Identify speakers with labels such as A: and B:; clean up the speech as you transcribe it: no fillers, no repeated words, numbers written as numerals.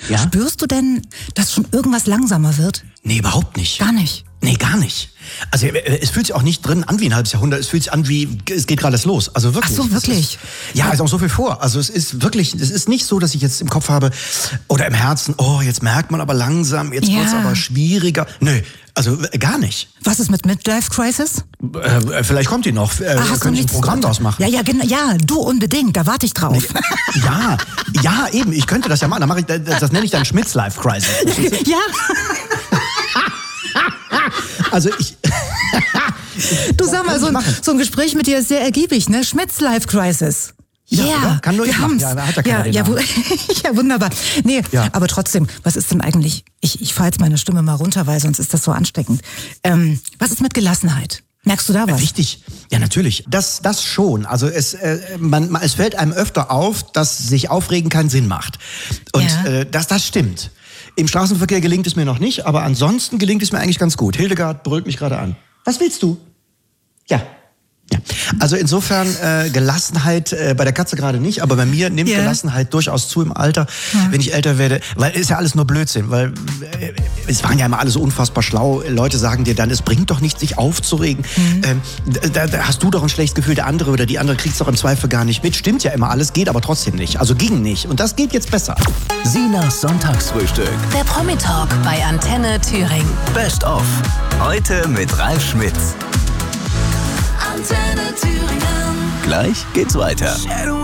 A: Ja?
B: Spürst du denn, dass schon irgendwas langsamer wird?
A: Nee, überhaupt nicht.
B: Gar nicht.
A: Nee, gar nicht. Also es fühlt sich auch nicht drin an wie ein halbes Jahrhundert. Es fühlt sich an wie, es geht gerade erst los. Also wirklich.
B: Ach so, wirklich?
A: Ja, ist auch so viel vor. Also es ist wirklich, es ist nicht so, dass ich jetzt im Kopf habe oder im Herzen, oh, jetzt merkt man aber langsam, jetzt wird's aber schwieriger. Nö, also gar nicht.
B: Was ist mit Midlife Crisis?
A: Vielleicht kommt die noch. Könnte ich ein Programm draus machen.
B: Ja, genau. Ja, du unbedingt. Da warte ich drauf.
A: Ja, eben. Ich könnte das ja machen. Das nenne ich dann Schmitz-Life Crisis.
B: Ja.
A: Also ich...
B: Du sag mal, so ein Gespräch mit dir ist sehr ergiebig, ne? Schmitz-Life Crisis.
A: Ja, kann nur ich machen.
B: Ja, wunderbar. Nee, aber trotzdem, was ist denn eigentlich, ich fahre jetzt meine Stimme mal runter, weil sonst ist das so ansteckend. Was ist mit Gelassenheit? Merkst du da was?
A: Richtig, ja natürlich. Das schon. Also es fällt einem öfter auf, dass sich Aufregen keinen Sinn macht. Und das stimmt. Im Straßenverkehr gelingt es mir noch nicht, aber ansonsten gelingt es mir eigentlich ganz gut. Hildegard brüllt mich gerade an. Was willst du? Ja. Also insofern Gelassenheit bei der Katze gerade nicht, aber bei mir nimmt Gelassenheit durchaus zu im Alter, wenn ich älter werde, weil ist ja alles nur Blödsinn, weil es waren ja immer alle so unfassbar schlau. Leute sagen dir dann, es bringt doch nichts, sich aufzuregen. Da hast du doch ein schlechtes Gefühl, der andere oder die andere kriegt's doch im Zweifel gar nicht mit. Stimmt ja immer alles, geht aber trotzdem nicht. Also ging nicht und das geht jetzt besser.
C: Sinas Sonntagsfrühstück.
D: Der Promi-Talk bei Antenne Thüringen.
C: Best of. Heute mit Ralf Schmitz.
D: Antenne Thüringen.
C: Gleich geht's weiter.